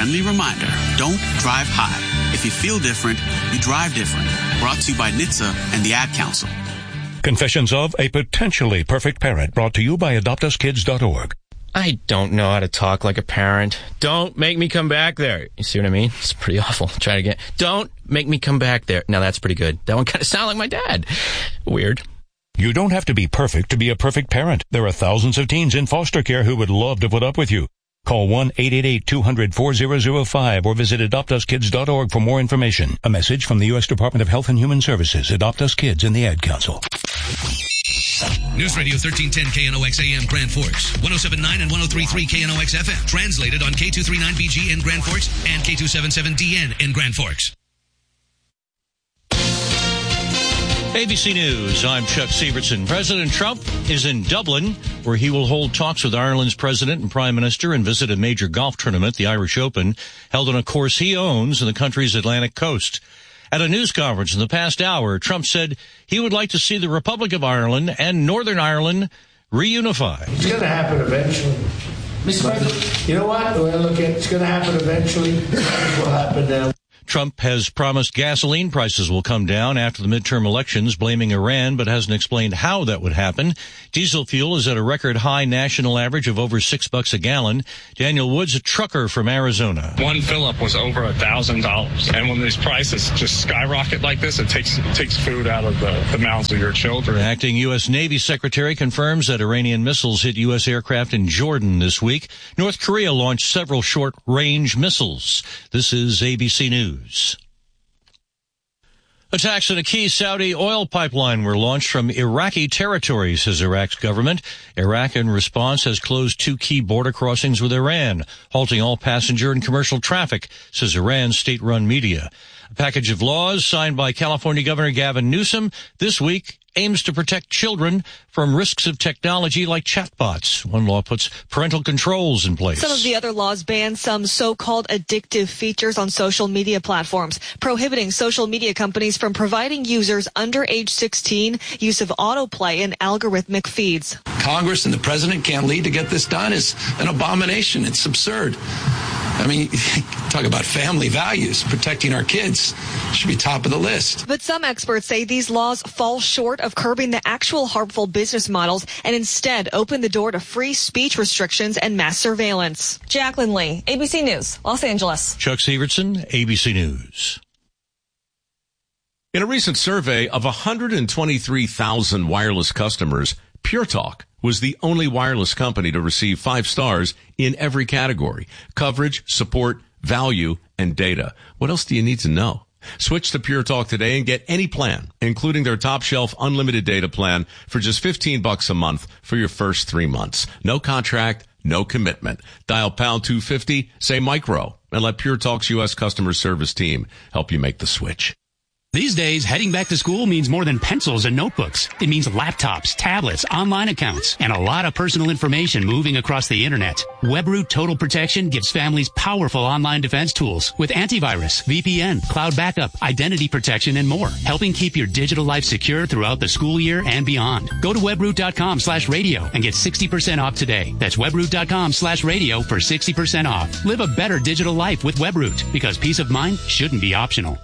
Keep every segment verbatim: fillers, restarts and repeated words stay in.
friendly reminder, don't drive high. If you feel different, you drive different. Brought to you by N H T S A and the Ad Council. Confessions of a Potentially Perfect Parent, brought to you by adopt us kids dot org. I don't know how to talk like a parent. Don't make me come back there. You see what I mean? It's pretty awful. Try it again. Don't make me come back there. Now that's pretty good. That one kind of sounded like my dad. Weird. You don't have to be perfect to be a perfect parent. There are thousands of teens in foster care who would love to put up with you. Call one eight eight eight, two hundred, four thousand five or visit adopt us kids dot org for more information. A message from the U S Department of Health and Human Services, Adopt Us Kids, and the Ad Council. News Radio thirteen ten K N O X A M Grand Forks, one oh seven point nine and one oh three point three K N O X F M. Translated on K two thirty-nine B G in Grand Forks and K two seventy-seven D N in Grand Forks. A B C News, I'm Chuck Sievertson. President Trump is in Dublin, where he will hold talks with Ireland's president and prime minister and visit a major golf tournament, the Irish Open, held on a course he owns in the country's Atlantic coast. At a news conference in the past hour, Trump said he would like to see the Republic of Ireland and Northern Ireland reunified. It's going to happen eventually. Mister President, you know what? The way I look at it, it's going to happen eventually. It will happen now. Trump has promised gasoline prices will come down after the midterm elections, blaming Iran, but hasn't explained how that would happen. Diesel fuel is at a record high national average of over six bucks a gallon. Daniel Woods, a trucker from Arizona. One fill-up was over a thousand dollars. And when these prices just skyrocket like this, it takes it takes food out of the, the mouths of your children. Acting U S Navy Secretary confirms that Iranian missiles hit U S aircraft in Jordan this week. North Korea launched several short-range missiles. This is A B C News. Attacks on a key Saudi oil pipeline were launched from Iraqi territory, says Iraq's government. Iraq, in response, has closed two key border crossings with Iran, halting all passenger and commercial traffic, says Iran's state-run media. A package of laws signed by California Governor Gavin Newsom this week aims to protect children from risks of technology like chatbots. One law puts parental controls in place. Some of the other laws ban some so-called addictive features on social media platforms, prohibiting social media companies from providing users under age sixteen use of autoplay and algorithmic feeds. Congress and the president can't lead to get this done is an abomination. It's absurd. I mean, talk about family values. Protecting our kids should be top of the list. But some experts say these laws fall short of curbing the actual harmful business models and instead open the door to free speech restrictions and mass surveillance. Jacqueline Lee, A B C News, Los Angeles. Chuck Sievertson, A B C News. In a recent survey of one hundred twenty-three thousand wireless customers, Pure Talk was the only wireless company to receive five stars in every category: coverage, support, value, and data. What else do you need to know? Switch to Pure Talk today and get any plan, including their top shelf unlimited data plan, for just fifteen bucks a month for your first three months. No contract, no commitment. Dial pound two fifty, say micro, and let Pure Talk's U S customer service team help you make the switch. These days, heading back to school means more than pencils and notebooks. It means laptops, tablets, online accounts, and a lot of personal information moving across the internet. WebRoot Total Protection gives families powerful online defense tools with antivirus, V P N, cloud backup, identity protection, and more, helping keep your digital life secure throughout the school year and beyond. Go to webroot.com slash radio and get sixty percent off today. That's webroot.com slash radio for sixty percent off. Live a better digital life with WebRoot, because peace of mind shouldn't be optional.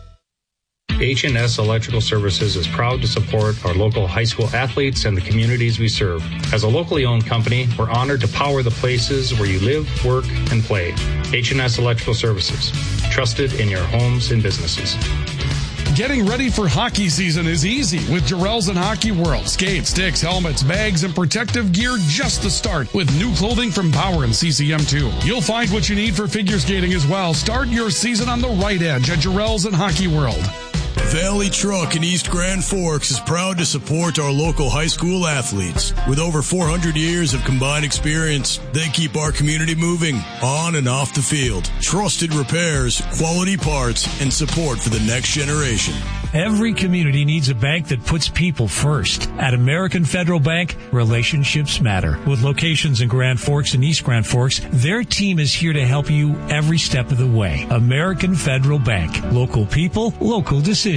H and S Electrical Services is proud to support our local high school athletes and the communities we serve. As a locally owned company, we're honored to power the places where you live, work, and play. H and S Electrical Services, trusted in your homes and businesses. Getting ready for hockey season is easy with Jarrell's and Hockey World. Skates, sticks, helmets, bags, and protective gear just the start with new clothing from Power and C C M two. You'll find what you need for figure skating as well. Start your season on the right edge at Jarrell's and Hockey World. Valley Truck in East Grand Forks is proud to support our local high school athletes. With over four hundred years of combined experience, they keep our community moving on and off the field. Trusted repairs, quality parts, and support for the next generation. Every community needs a bank that puts people first. At American Federal Bank, relationships matter. With locations in Grand Forks and East Grand Forks, their team is here to help you every step of the way. American Federal Bank. Local people, local decisions.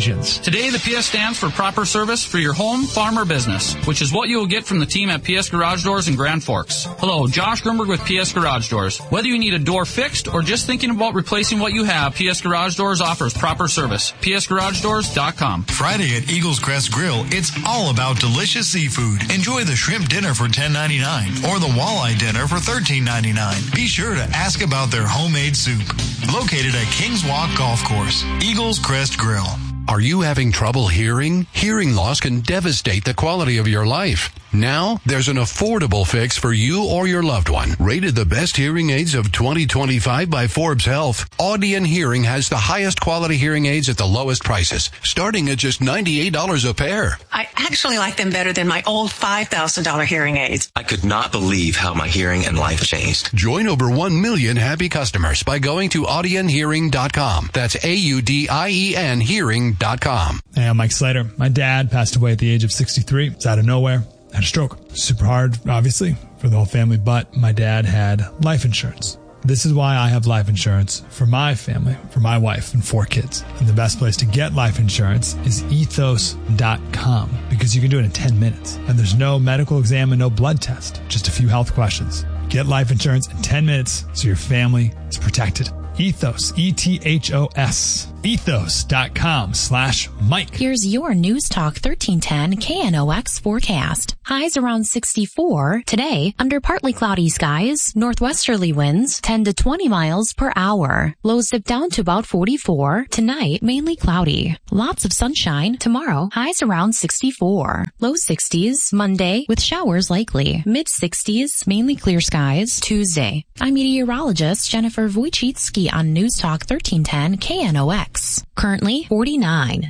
decisions. Today, the P S stands for proper service for your home, farm, or business, which is what you will get from the team at P S Garage Doors in Grand Forks. Hello, Josh Grimberg with P S Garage Doors. Whether you need a door fixed or just thinking about replacing what you have, P S Garage Doors offers proper service. P S garage doors dot com. Friday at Eagles Crest Grill, it's all about delicious seafood. Enjoy the shrimp dinner for ten ninety-nine or the walleye dinner for thirteen ninety-nine. Be sure to ask about their homemade soup. Located at Kings Walk Golf Course, Eagles Crest Grill. Are you having trouble hearing? Hearing loss can devastate the quality of your life. Now, there's an affordable fix for you or your loved one. Rated the best hearing aids of twenty twenty-five by Forbes Health, Audion Hearing has the highest quality hearing aids at the lowest prices, starting at just ninety-eight dollars a pair. I actually like them better than my old five thousand dollars hearing aids. I could not believe how my hearing and life changed. Join over one million happy customers by going to audion hearing dot com. That's A U D I E N hearing dot com. Hey, I'm Mike Slater. My dad passed away at the age of sixty-three. It's out of nowhere. Had a stroke. Super hard, obviously, for the whole family, but my dad had life insurance. This is why I have life insurance for my family, for my wife and four kids. And the best place to get life insurance is ethos dot com because you can do it in ten minutes. And there's no medical exam and no blood test, just a few health questions. Get life insurance in ten minutes so your family is protected. Ethos, E T H O S, ethos dot com slash Mike. Here's your News Talk thirteen ten K N O X forecast. Highs around sixty-four. Today, under partly cloudy skies, northwesterly winds ten to twenty miles per hour. Lows dip down to about forty-four. Tonight, mainly cloudy. Lots of sunshine. Tomorrow, highs around sixty-four. Low sixties. Monday, with showers likely. Mid sixties, mainly clear skies. Tuesday. I'm meteorologist Jennifer Wojcicki on News Talk thirteen ten K N O X. Currently forty-nine.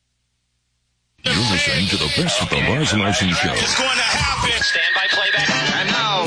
You're listening to the best of the Lars Larson Show. It's going to happen. Stand by playback. And now,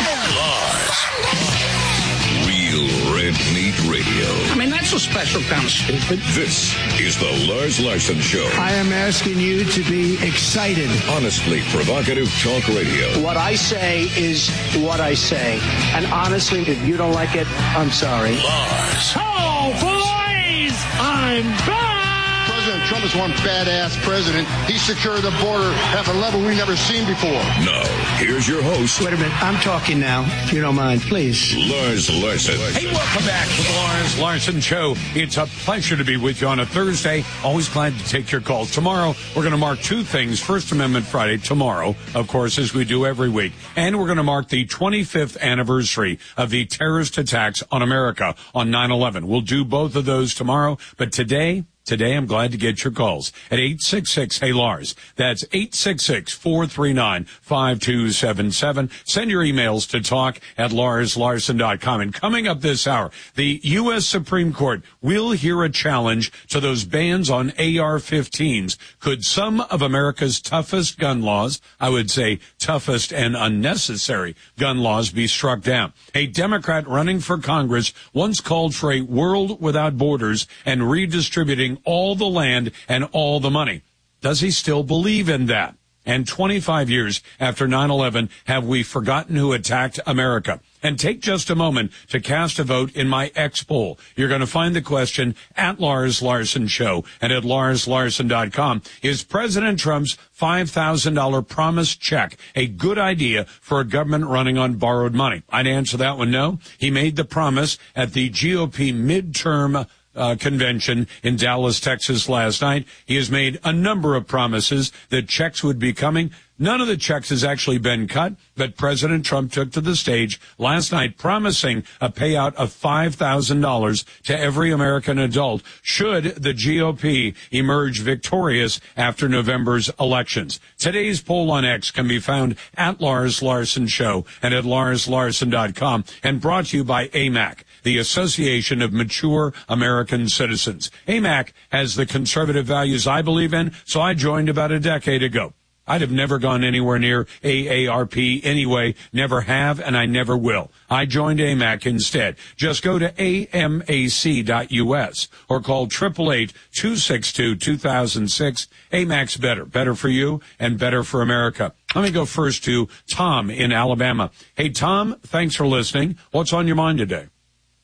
Lars. Real red meat radio. I mean, that's a special kind of stupid. This is the Lars Larson Show. I am asking you to be excited. Honestly provocative talk radio. What I say is what I say. And honestly, if you don't like it, I'm sorry. Lars. Oh, boys! I'm back! President Trump is one badass president. He secured the border at a level we've never seen before. Now, here's your host. Wait a minute. I'm talking now, if you don't mind, please. Lars Larson. Hey, welcome back to the Lars Larson Show. It's a pleasure to be with you on a Thursday. Always glad to take your calls. Tomorrow, we're going to mark two things. First Amendment Friday tomorrow, of course, as we do every week. And we're going to mark the twenty-fifth anniversary of the terrorist attacks on America on nine eleven. We'll do both of those tomorrow. But today... Today, I'm glad to get your calls at eight six six, hey Lars. That's eight six six, four three nine, five two seven seven. Send your emails to talk at lars larson dot com. And coming up this hour, the U S Supreme Court will hear a challenge to those bans on A R fifteens. Could some of America's toughest gun laws, I would say toughest and unnecessary gun laws, be struck down? A Democrat running for Congress once called for a world without borders and redistributing all the land and all the money. Does he still believe in that? And twenty-five years after nine eleven, have we forgotten who attacked America? And take just a moment to cast a vote in my X poll. You're going to find the question at Lars Larson Show and at lars larson dot com. Is President Trump's five thousand dollars promise check a good idea for a government running on borrowed money? I'd answer that one no. He made the promise at the G O P midterm Uh, convention in Dallas, Texas last night. He has made a number of promises that checks would be coming. None of the checks has actually been cut, but President Trump took to the stage last night promising a payout of five thousand dollars to every American adult should the G O P emerge victorious after November's elections. Today's poll on X can be found at Lars Larson Show and at lars larson dot com and brought to you by A M A C, the Association of Mature American Citizens. A M A C has the conservative values I believe in, so I joined about a decade ago. I'd have never gone anywhere near A A R P anyway, never have, and I never will. I joined A M A C instead. Just go to A M A C dot U S or call eight eight eight, two six two, two thousand six. A M A C's better. Better for you and better for America. Let me go first to Tom in Alabama. Hey, Tom, thanks for listening. What's on your mind today?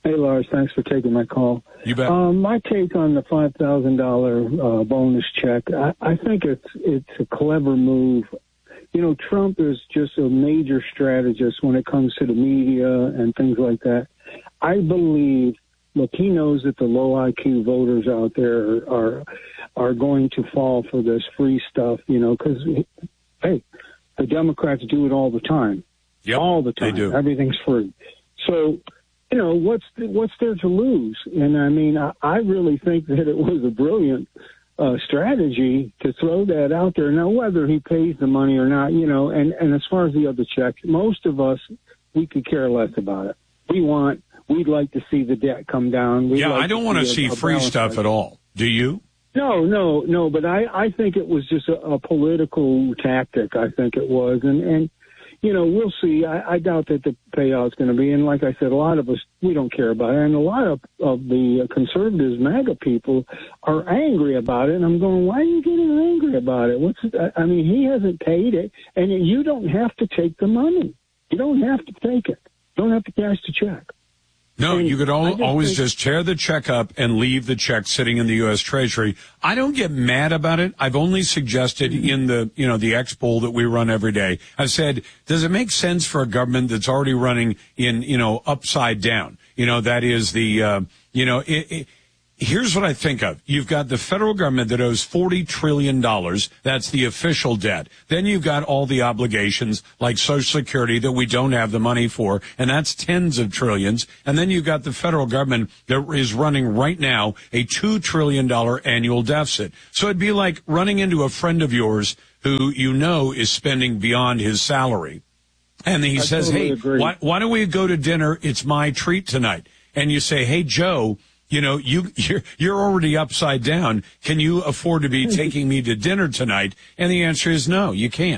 Hey, Lars, thanks for taking my call. You bet. Um, my take on the five thousand dollars uh, bonus check, I, I think it's it's a clever move. You know, Trump is just a major strategist when it comes to the media and things like that. I believe, look, he knows that the low I Q voters out there are are going to fall for this free stuff, you know, because, hey, the Democrats do it all the time. Yep, all the time. they do. Everything's free. So, you know, what's what's there to lose? And, I mean, I, I really think that it was a brilliant uh, strategy to throw that out there. Now, whether he pays the money or not, you know, and, and as far as the other checks, most of us, we could care less about it. We want, we'd like to see the debt come down. We'd yeah, like I don't to want to see see a, free a stuff at all. Do you? No, no, no. But I, I think it was just a, a political tactic. I think it was. And, and you know, we'll see. I, I doubt that the payout's going to be. And like I said, a lot of us, we don't care about it. And a lot of, of the conservatives, MAGA people, are angry about it. And I'm going, why are you getting angry about it? What's it? I mean, he hasn't paid it. And you don't have to take the money. You don't have to take it. You don't have to cash the check. No, And you could al- I just always think- just tear the check up and leave the check sitting in the U S Treasury. I don't get mad about it. I've only suggested in the, you know, the X poll that we run every day. I've said, does it make sense for a government that's already running in, you know, upside down? You know, that is the, uh, you know, it, it, here's what I think of. You've got the federal government that owes forty trillion dollars. That's the official debt. Then you've got all the obligations like Social Security that we don't have the money for, and that's tens of trillions. And then you've got the federal government that is running right now a two trillion dollars annual deficit. So it'd be like running into a friend of yours who you know is spending beyond his salary. And he I says, totally hey, agree. why, why don't we go to dinner? It's my treat tonight. And you say, hey, Joe, you know, you, you're, you're already upside down. Can you afford to be taking me to dinner tonight? And the answer is no, you can't.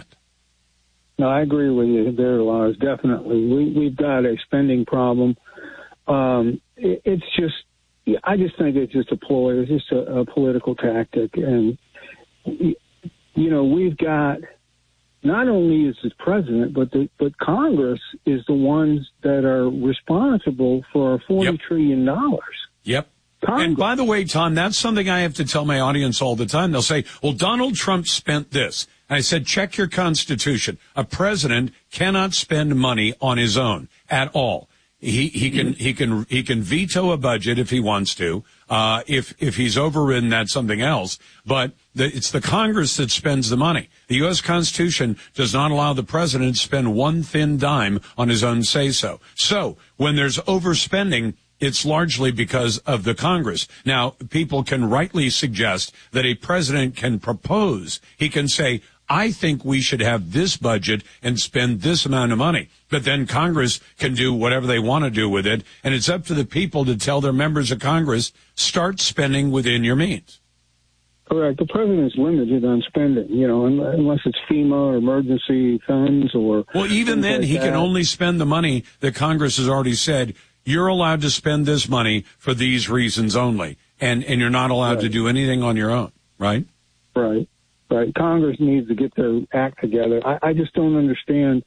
No, I agree with you there, Lars. Definitely. We, we've got a spending problem. Um, it, it's just, I just think it's just a ploy. It's just a, a political tactic. And, you know, we've got, not only is the president, but the, but Congress is the ones that are responsible for forty Yep. trillion dollars. Yep. And by the way, Tom, that's something I have to tell my audience all the time. They'll say, well, Donald Trump spent this. I said, check your Constitution. A president cannot spend money on his own at all. He, he can, he can, he can veto a budget if he wants to. Uh, if, if he's overridden, that's something else. But the, it's the Congress that spends the money. The U S Constitution does not allow the president to spend one thin dime on his own say-so. So when there's overspending, it's largely because of the Congress. Now, people can rightly suggest that a president can propose. He can say, I think we should have this budget and spend this amount of money. But then Congress can do whatever they want to do with it. And it's up to the people to tell their members of Congress, start spending within your means. Correct. The president's limited on spending, you know, unless it's FEMA or emergency funds or... Well, even then, like he that. can only spend the money that Congress has already said, you're allowed to spend this money for these reasons only. And, and you're not allowed Right. to do anything on your own, right? Right. Right. Congress needs to get their act together. I, I just don't understand.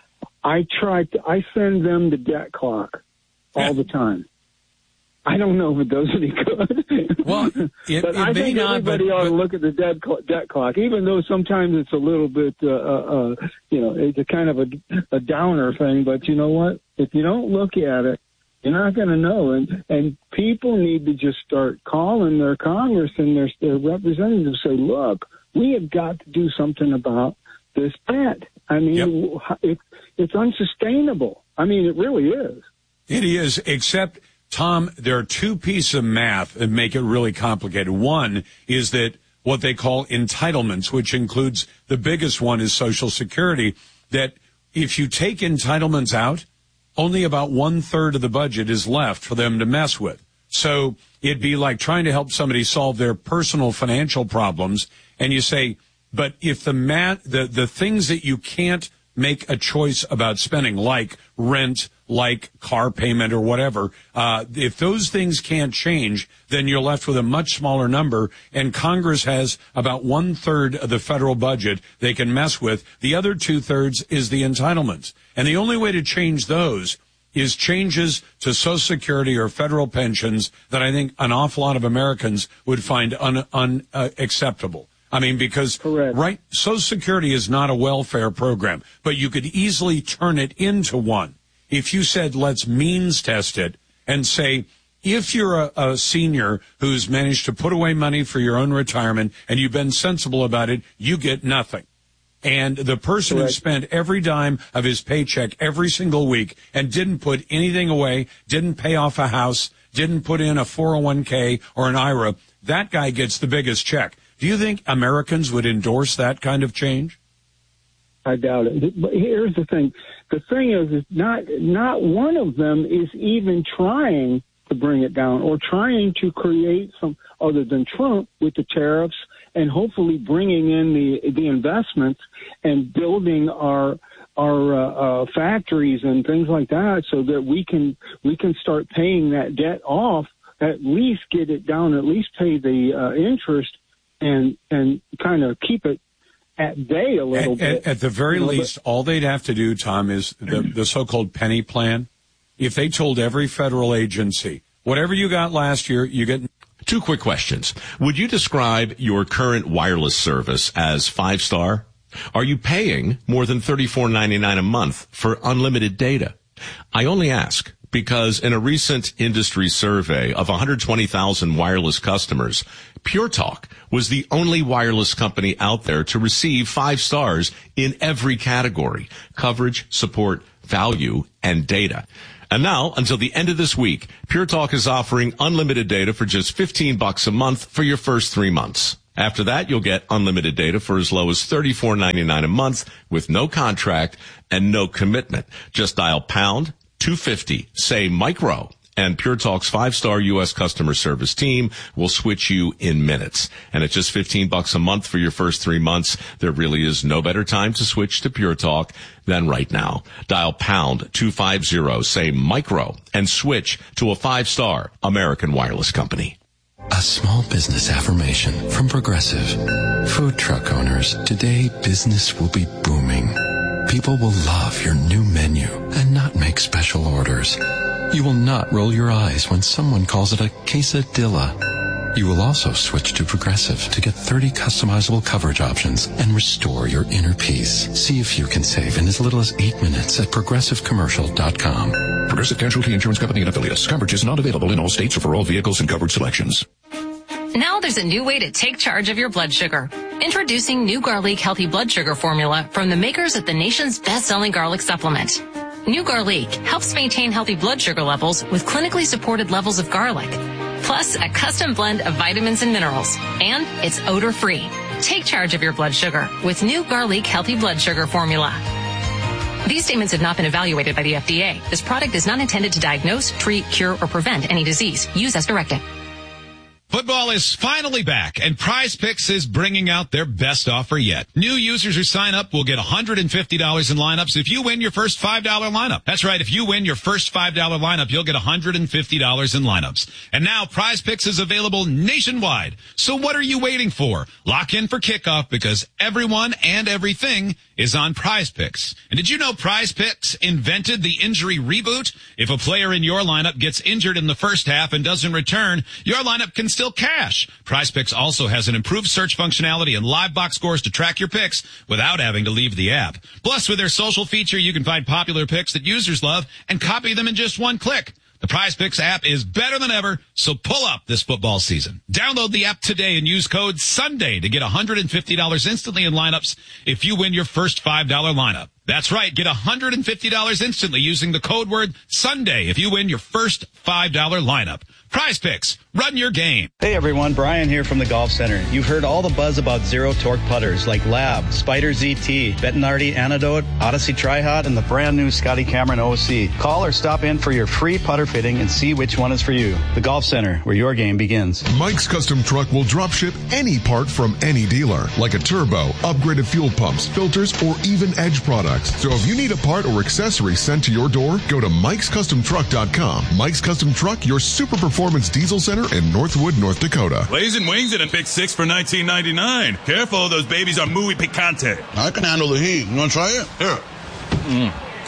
I try to, I send them the debt clock all the time. I don't know if it does any good. Well, it, but it I may think not, but, everybody ought to but look at the debt, cl- debt clock, even though sometimes it's a little bit, uh, uh, you know, it's a kind of a, a downer thing. But you know what? If you don't look at it, you're not going to know. And, and people need to just start calling their Congress and their, their representatives, say, look, we have got to do something about this debt. I mean, Yep. it, it's unsustainable. I mean, it really is. it is, except, Tom, there are two pieces of math that make it really complicated. One is that what they call entitlements, which includes the biggest one is Social Security, that if you take entitlements out, only about one third of the budget is left for them to mess with. So it'd be like trying to help somebody solve their personal financial problems. And you say, but if the mat, the, the things that you can't make a choice about spending, like rent, like car payment or whatever, uh, if those things can't change, then you're left with a much smaller number. And Congress has about one third of the federal budget they can mess with. The other two thirds is the entitlements. And the only way to change those is changes to Social Security or federal pensions that I think an awful lot of Americans would find un, un, uh, acceptable. I mean, because right, Social Security is not a welfare program, but you could easily turn it into one. If you said, let's means test it and say, if you're a, a senior who's managed to put away money for your own retirement and you've been sensible about it, you get nothing. And the person Correct. Who spent every dime of his paycheck every single week and didn't put anything away, didn't pay off a house, didn't put in a four oh one k or an I R A, that guy gets the biggest check. Do you think Americans would endorse that kind of change? I doubt it. But here's the thing. The thing is, is not not one of them is even trying to bring it down or trying to create some other than Trump with the tariffs and hopefully bringing in the the investments and building our our uh, uh, factories and things like that so that we can we can start paying that debt off, at least get it down, at least pay the uh, interest and and kind of keep it at bay a little at, bit. At, at the very you know, least, but, all they'd have to do, Tom, is the, the so-called penny plan. If they told every federal agency, whatever you got last year, you get... Two quick questions. Would you describe your current wireless service as five-star? Are you paying more than thirty-four ninety-nine a month for unlimited data? I only ask because in a recent industry survey of one hundred twenty thousand wireless customers, Pure Talk was the only wireless company out there to receive five stars in every category: coverage, support, value, and data. And now, until the end of this week, Pure Talk is offering unlimited data for just fifteen bucks a month for your first three months. After that, you'll get unlimited data for as low as thirty-four ninety-nine a month with no contract and no commitment. Just dial pound two fifty, say micro, and Pure Talk's five-star U S customer service team will switch you in minutes. And at just fifteen bucks a month for your first three months, there really is no better time to switch to Pure Talk than right now. Dial pound two fifty, say micro, and switch to a five-star American wireless company. A small business affirmation from Progressive. Food truck owners, today business will be booming. People will love your new menu and not make special orders. You will not roll your eyes when someone calls it a quesadilla. You will also switch to Progressive to get thirty customizable coverage options and restore your inner peace. See if you can save in as little as eight minutes at progressive commercial dot com. Progressive Casualty Insurance Company and Affiliates. Coverage is not available in all states or for all vehicles and coverage selections. Now there's a new way to take charge of your blood sugar. Introducing New Garlic Healthy Blood Sugar Formula from the makers of the nation's best-selling garlic supplement. New Garlic helps maintain healthy blood sugar levels with clinically supported levels of garlic, plus a custom blend of vitamins and minerals, and it's odor-free. Take charge of your blood sugar with New Garlic Healthy Blood Sugar Formula. These statements have not been evaluated by the F D A. This product is not intended to diagnose, treat, cure, or prevent any disease. Use as directed. Football is finally back, and Prize Picks is bringing out their best offer yet. New users who sign up will get one hundred fifty dollars in lineups if you win your first five dollar lineup. That's right, if you win your first five dollar lineup, you'll get one hundred fifty dollars in lineups. And now Prize Picks is available nationwide. So what are you waiting for? Lock in for kickoff because everyone and everything is on Prize Picks. And did you know Prize Picks invented the injury reboot? If a player in your lineup gets injured in the first half and doesn't return, your lineup can still cash. Prize Picks also has an improved search functionality and live box scores to track your picks without having to leave the app. Plus, with their social feature, you can find popular picks that users love and copy them in just one click. The Prize Picks app is better than ever, so pull up this football season. Download the app today and use code SUNDAY to get one hundred fifty dollars instantly in lineups if you win your first five dollar lineup. That's right, get one hundred fifty dollars instantly using the code word SUNDAY if you win your first five dollar lineup. Prize Picks, run your game. Hey everyone, Brian here from the Golf Center. You've heard all the buzz about zero torque putters like Lab, Spider Z T, Bettinardi Antidote, Odyssey Tri-Hot, and the brand new Scotty Cameron O C. Call or stop in for your free putter fitting and see which one is for you. The Golf Center, where your game begins. Mike's Custom Truck will drop ship any part from any dealer, like a turbo, upgraded fuel pumps, filters, or even Edge products. So if you need a part or accessory sent to your door, go to mikes custom truck dot com. Mike's Custom Truck, your super performance diesel center in Northwood, North Dakota. Blazing wings and a pick six for nineteen ninety-nine. Careful, those babies are muy picante. I can handle the heat. You want to try it? Here. Mm.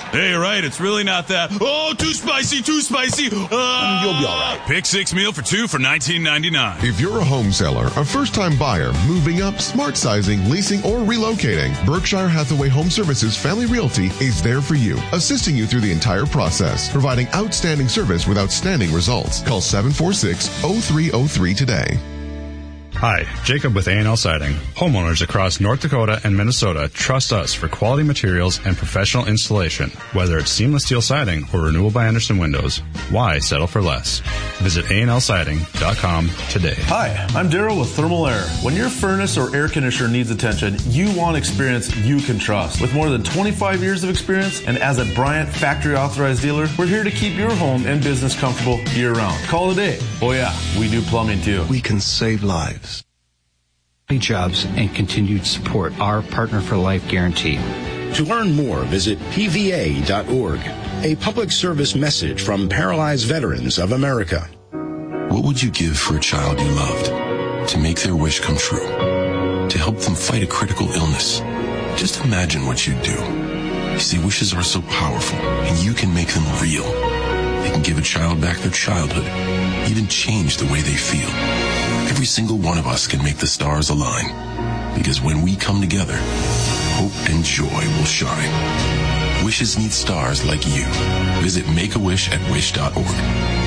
Hey, right, it's really not that. Oh, too spicy, too spicy. Uh, You'll be all right. Pick six meal for two for nineteen ninety-nine. If you're a home seller, a first-time buyer, moving up, smart sizing, leasing, or relocating, Berkshire Hathaway Home Services Family Realty is there for you, assisting you through the entire process, providing outstanding service with outstanding results. Call seven four six, oh three oh three today. Hi, Jacob with A and L Siding. Homeowners across North Dakota and Minnesota trust us for quality materials and professional installation. Whether it's seamless steel siding or renewal by Anderson windows, why settle for less? Visit A and L siding dot com today. Hi, I'm Daryl with Thermal Air. When your furnace or air conditioner needs attention, you want experience you can trust. With more than twenty-five years of experience and as a Bryant factory authorized dealer, we're here to keep your home and business comfortable year round. Call today. Oh yeah, we do plumbing too. We can save lives. Jobs and continued support. Our Partner for Life guarantee. To learn more, visit P V A dot org. A public service message from Paralyzed Veterans of America. What would you give for a child you loved? To make their wish come true? To help them fight a critical illness? Just imagine what you'd do. You see, wishes are so powerful, and you can make them real. They can give a child back their childhood, even change the way they feel. Every single one of us can make the stars align. Because when we come together, hope and joy will shine. Wishes need stars like you. Visit Make A Wish at wish dot org.